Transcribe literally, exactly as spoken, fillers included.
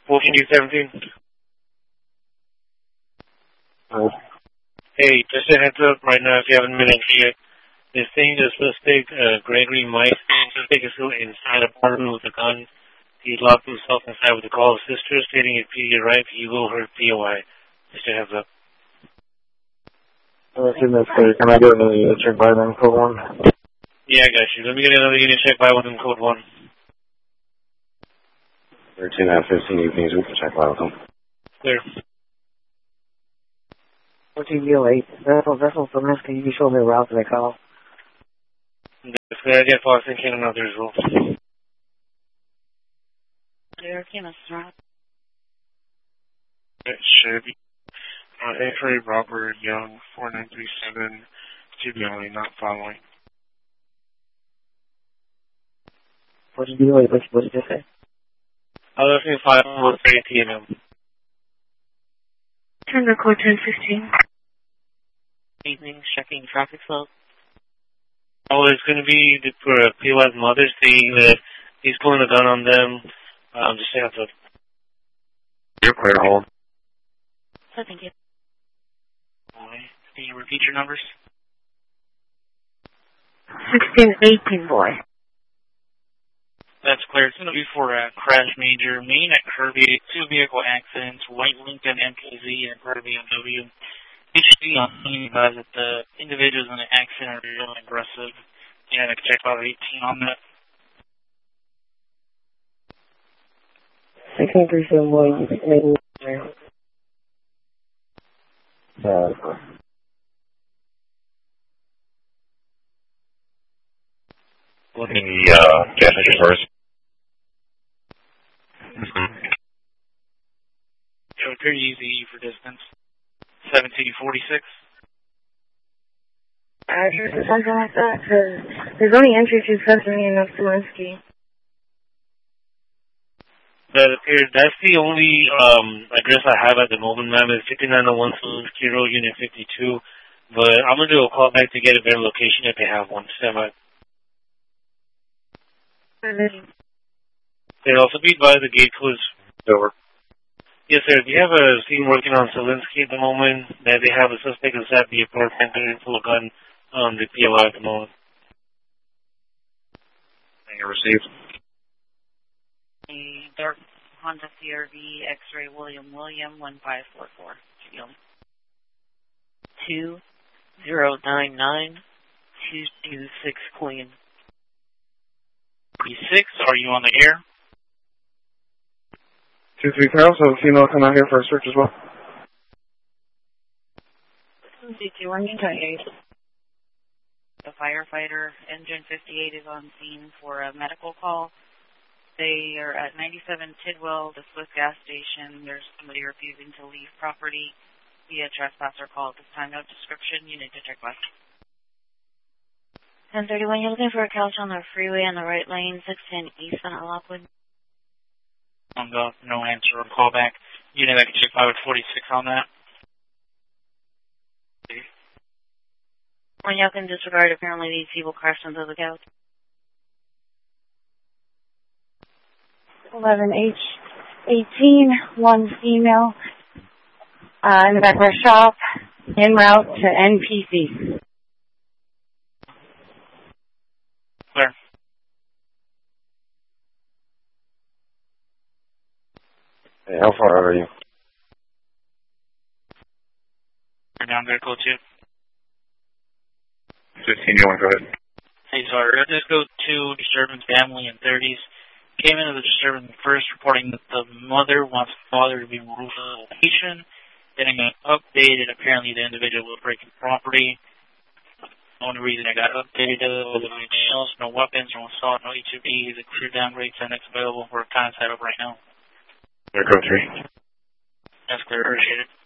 fourteen D seventeen. Oh. Hey, just a heads up right now if you haven't been entry yet. They're saying the suspect, uh, Gregory Mike, the suspect is still inside a apartment with a gun. He locked himself inside with a call of sister, stating if he arrived, he will hurt P O I. Just a heads up. I see that's clear. Can I get another unit check by them, code one? Yeah, I got you. Let me get another unit check by with them, code one. thirteen out of fifteen evenings, we can check by with them. Clear. fourteen D eight. Vessel, vessel, Zelensky, you show me a route to the call. That's clear. I get Fox and Cannon out there as well. There, Cannon, right? It should be. Uh, X-ray Robert Young, four nine three seven, should be only not following. What did you do? What, what did you say? I was listening to five was thirty P M. Turn record ten fifteen. Evening, checking traffic flow. Oh, it's going to be the, for uh, P O I's mother saying that he's pulling a gun on them. Um, just saying that. You're clear to hold. Oh, thank you. Can you repeat your numbers? sixteen eighteen, boy. That's clear. It's going to be for a crash major, main at Kirby, two vehicle accidents, white Lincoln M K Z and Kirby B M W. H D on scene advised that the individuals in the accident are really aggressive. Yeah, I can check out eighteen on that. sixteen three seven one, making Uh, looking the uh, gas station first. It would appear easy for distance. seventeen forty-six. Address or something like that, because there's only entry to Sesame and Zelensky. That appears, that's the only um, address I have at the moment, ma'am, is fifty-nine oh one Zelensky Road, Unit fifty-two. But I'm going to do a call back to get a better location if they have one. Stand by. They'll also be by the gate code. Over. Yes, sir. Do you have a scene working on Zelensky at the moment? That they have a suspect inside the apartment and full of gun on the P O I at the moment. Thank you, received. A dark Honda C R V X-ray William William one five four four. two zero nine nine two two six Queen. six, are you on the air? two three Kyle, so the female come out here for a search as well. The firefighter, Engine fifty-eight, is on scene for a medical call. They are at ninety-seven Tidwell, the Swiss gas station. There's somebody refusing to leave property via trespasser call at this time. No description. You need to check west. ten thirty-one, you're looking for a couch on the freeway on the right lane, six ten East on Lockwood. On the no answer or call back. Unit, I can check five forty-six on that. When y'all can disregard, apparently these people crashed into the couch. eleven H eighteen, one female, uh, in the back of our shop, en route to N P C. Clear. Hey, how far out are you? You're down there, code two. fifteen, you want to go ahead? Hey, sorry. Let's go to disturbance family in thirties. Came into the disturbance first, reporting that the mother wants the father to be removed from the location. Getting it updated, apparently the individual was breaking property. The only reason I got updated was anything else, no weapons, no assault, no H B. The crew downgrade sentence available for a time set up right now. Clear, code three. That's clear, appreciate it.